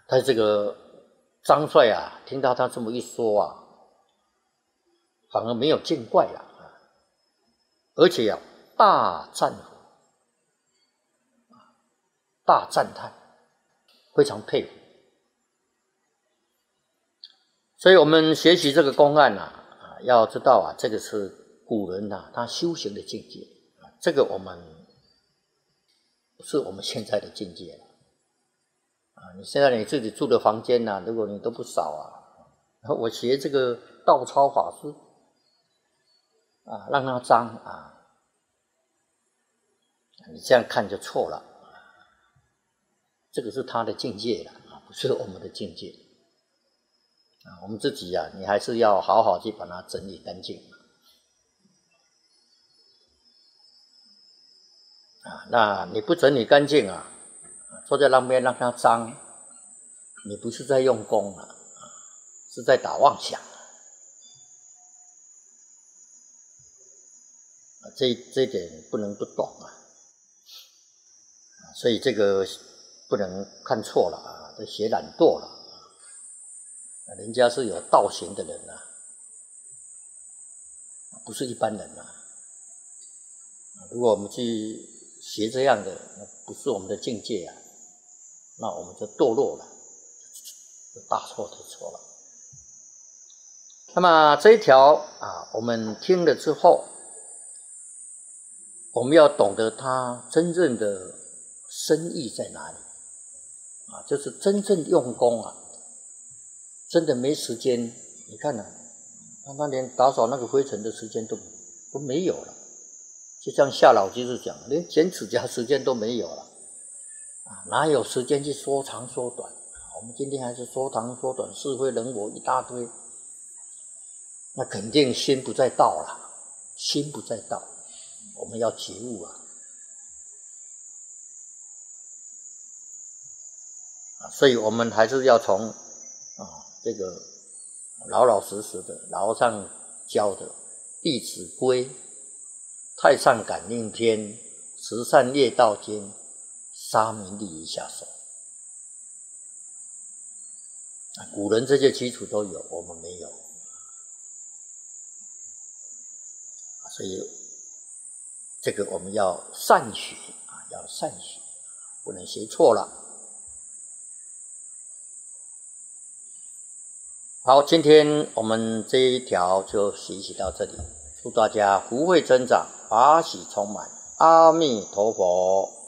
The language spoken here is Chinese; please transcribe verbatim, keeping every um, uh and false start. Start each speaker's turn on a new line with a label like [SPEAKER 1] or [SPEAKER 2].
[SPEAKER 1] 他这个张帅啊，听到他这么一说啊，反而没有见怪了啊，而且啊，大赞服，大赞叹，非常佩服。所以我们学习这个公案啊，要知道啊，这个是古人啊他修行的境界，这个我们不是我们现在的境界了啊！你现在你自己住的房间啊，如果你都不扫啊，我学这个道超法师啊，让它脏啊，你这样看就错了，这个是他的境界了啊，不是我们的境界啊。我们自己啊，你还是要好好去把它整理干净啊。那你不整理干净啊，坐在那边让它脏，你不是在用功啊，是在打妄想啊。这这一点不能不懂啊，所以这个不能看错了啊，这学懒惰了。人家是有道行的人啊，不是一般人啊。如果我们去学这样的，不是我们的境界啊，那我们就堕落了，就大错特错了。那么这一条啊，我们听了之后，我们要懂得它真正的深意在哪里啊，就是真正用功啊，真的没时间。你看啊，他连打扫那个灰尘的时间都都没有了，就像夏老居士讲，连剪指甲时间都没有了啊，哪有时间去说长说短？我们今天还是说长说短，是非人我一大堆，那肯定心不在道了，心不在道，我们要觉悟啊！啊，所以我们还是要从啊这个老老实实的老和尚教的《弟子规》、《太上感应篇》、《十善业道经》、沙弥礼仪下手。古人这些基础都有，我们没有，所以这个我们要善学啊，要善学，不能学错了。好，今天我们这一条就学习到这里，祝大家福慧增长，法喜充满，阿弥陀佛。